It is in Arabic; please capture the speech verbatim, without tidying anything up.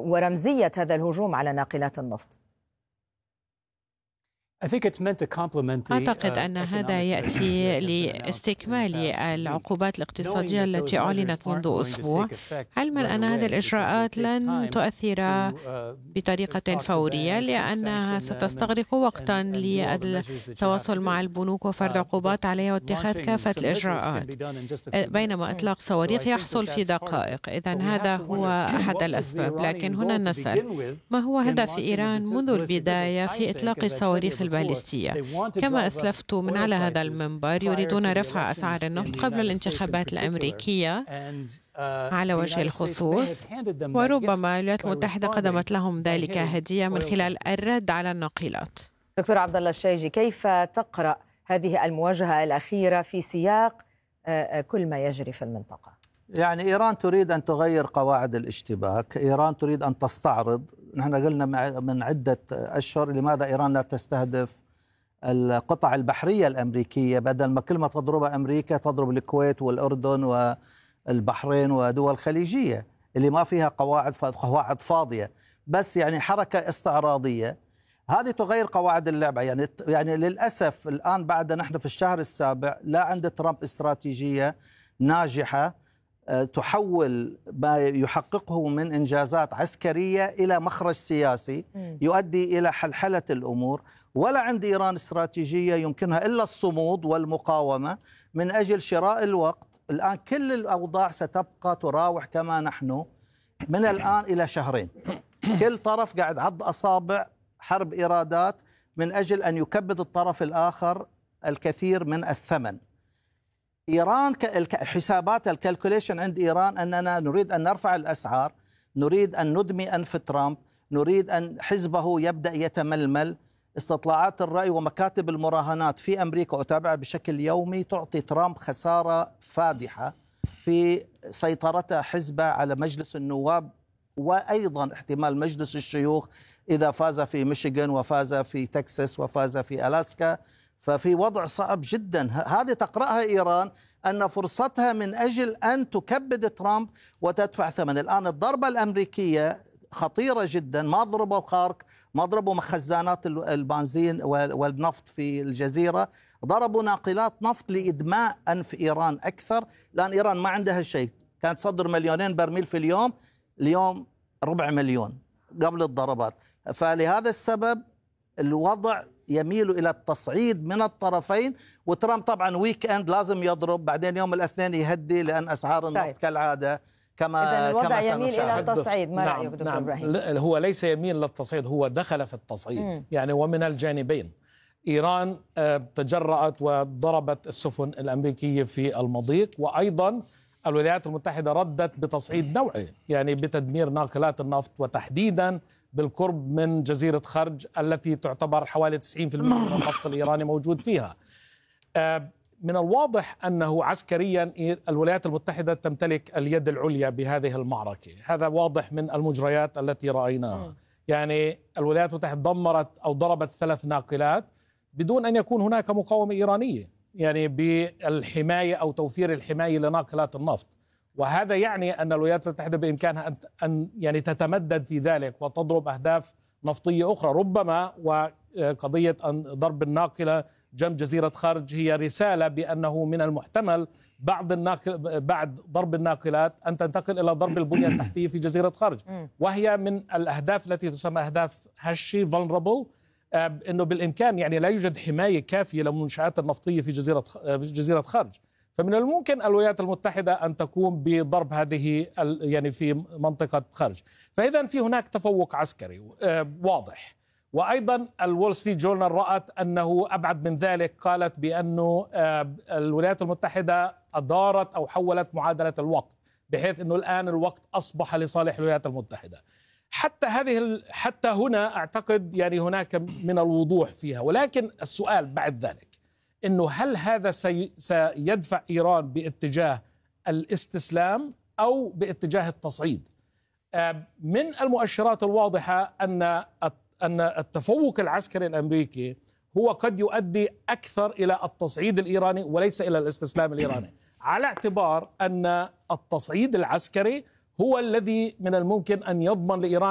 ورمزية هذا الهجوم على ناقلات النفط؟ أعتقد أن هذا يأتي لاستكمال العقوبات الاقتصادية التي أعلنت منذ أسبوع، علما أن هذه الإجراءات لن تؤثر بطريقة فورية لأنها ستستغرق وقتا للتواصل مع البنوك وفرض عقوبات عليها واتخاذ كافة الإجراءات، بينما إطلاق صواريخ يحصل في دقائق. إذن هذا هو أحد الأسباب. لكن هنا نسأل: ما هو هدف إيران منذ البداية في إطلاق الصواريخ البالستية؟ كما أسلفت من على هذا المنبر، يريدون رفع أسعار النفط قبل الانتخابات الأمريكية على وجه الخصوص، وربما الولايات المتحدة قدمت لهم ذلك هدية من خلال الرد على الناقلات. دكتور عبد الله الشيجي، كيف تقرأ هذه المواجهة الأخيرة في سياق كل ما يجري في المنطقة؟ يعني إيران تريد أن تغير قواعد الاشتباك، إيران تريد أن تستعرض. نحن قلنا من عدة أشهر لماذا إيران لا تستهدف القطع البحرية الأمريكية، بدل ما كل ما تضربها أمريكا تضرب الكويت والأردن والبحرين ودول خليجية اللي ما فيها قواعد قواعد فاضية، بس يعني حركة استعراضية. هذه تغير قواعد اللعبة. يعني يعني للأسف الآن بعد نحن في الشهر السابع لا عند ترامب استراتيجية ناجحة تحول ما يحققه من إنجازات عسكرية إلى مخرج سياسي يؤدي إلى حلحلة الأمور، ولا عند إيران استراتيجية يمكنها إلا الصمود والمقاومة من أجل شراء الوقت. الآن كل الأوضاع ستبقى تراوح كما نحن من الآن إلى شهرين، كل طرف قاعد عض أصابع حرب إيرادات من أجل أن يكبد الطرف الآخر الكثير من الثمن. إيران الحسابات الكالكوليشن عند إيران أننا نريد أن نرفع الأسعار، نريد أن ندمي أنف ترامب، نريد أن حزبه يبدأ يتململ. استطلاعات الرأي ومكاتب المراهنات في أمريكا أتابعها بشكل يومي تعطي ترامب خسارة فادحة في سيطرته حزبه على مجلس النواب، وأيضا احتمال مجلس الشيوخ إذا فاز في ميشيغان وفاز في تكساس وفاز في ألاسكا. ففي وضع صعب جدا. هذه تقرأها إيران أن فرصتها من أجل أن تكبد ترامب وتدفع ثمن. الآن الضربة الأمريكية خطيرة جدا، ما ضربوا خارق، ما ضربوا مخزانات البنزين والنفط في الجزيرة، ضربوا ناقلات نفط لإدماء أنف إيران أكثر، لأن إيران ما عندها شيء. كانت تصدر مليونين برميل في اليوم، اليوم ربع مليون قبل الضربات. فلهذا السبب الوضع يميل إلى التصعيد من الطرفين، وترامب طبعا ويك اند لازم يضرب، بعدين يوم الاثنين يهدي لأن أسعار النفط طيب. كالعادة كما إذن الوضع كما يميل إلى التصعيد. ما نعم رأيك دكتور نعم إبراهيم؟ هو ليس يميل للتصعيد، هو دخل في التصعيد. م. يعني ومن الجانبين. إيران تجرأت وضربت السفن الأمريكية في المضيق، وأيضا الولايات المتحدة ردت بتصعيد نوعي، يعني بتدمير ناقلات النفط، وتحديدا بالقرب من جزيرة خرج التي تعتبر حوالي تسعين بالمئة من النفط الإيراني موجود فيها. من الواضح أنه عسكريا الولايات المتحدة تمتلك اليد العليا بهذه المعركة، هذا واضح من المجريات التي رأيناها. يعني الولايات المتحدة دمرت أو ضربت ثلاث ناقلات بدون أن يكون هناك مقاومة إيرانية، يعني بالحماية أو توفير الحماية لناقلات النفط. وهذا يعني أن الولايات المتحدة بإمكانها أن يعني تتمدد في ذلك وتضرب أهداف نفطية أخرى، ربما وقضية أن ضرب الناقلة جنب جزيرة خرج هي رسالة بأنه من المحتمل بعد الناقل بعد ضرب الناقلات أن تنتقل إلى ضرب البنية التحتية في جزيرة خرج، وهي من الأهداف التي تسمى أهداف هشة vulnerable، أنه بالإمكان يعني لا يوجد حماية كافية للمنشآت النفطية في جزيرة جزيرة خرج. فمن الممكن الولايات المتحدة أن تقوم بضرب هذه يعني في منطقة خرج. فإذا في هناك تفوق عسكري واضح. وأيضا الول ستريت جورنال رأت أنه أبعد من ذلك، قالت بأنه الولايات المتحدة أدارت أو حولت معادلة الوقت، بحيث أنه الآن الوقت أصبح لصالح الولايات المتحدة. حتى هذه حتى هنا أعتقد يعني هناك من الوضوح فيها. ولكن السؤال بعد ذلك إنه هل هذا سيدفع إيران باتجاه الاستسلام أو باتجاه التصعيد؟ من المؤشرات الواضحة أن أن التفوق العسكري الأمريكي هو قد يؤدي أكثر إلى التصعيد الإيراني وليس إلى الاستسلام الإيراني، على اعتبار أن التصعيد العسكري هو الذي من الممكن أن يضمن لإيران